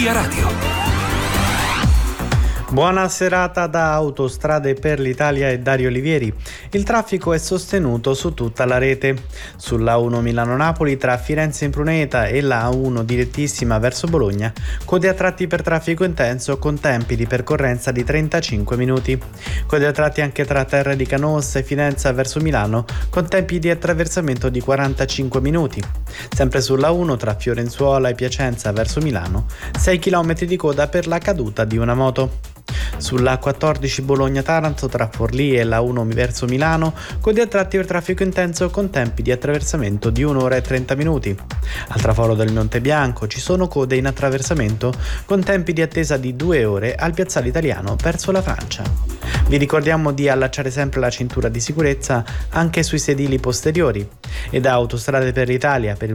Via Radio. Buona serata da Autostrade per l'Italia e Dario Olivieri. Il traffico è sostenuto su tutta la rete. Sulla A1 Milano-Napoli tra Firenze e Impruneta e la A1 direttissima verso Bologna, code a tratti per traffico intenso con tempi di percorrenza di 35 minuti. Code a tratti anche tra Terra di Canossa e Firenze verso Milano con tempi di attraversamento di 45 minuti. Sempre sulla A1 tra Fiorenzuola e Piacenza verso Milano, 6 km di coda per la caduta di una moto. Sulla A14 Bologna-Taranto tra Forlì e la 1 verso Milano, code a tratti per traffico intenso con tempi di attraversamento di 1 ora e 30 minuti. Al traforo del Monte Bianco ci sono code in attraversamento con tempi di attesa di 2 ore al piazzale Italiano verso la Francia. Vi ricordiamo di allacciare sempre la cintura di sicurezza anche sui sedili posteriori. E da Autostrade per l'Italia per il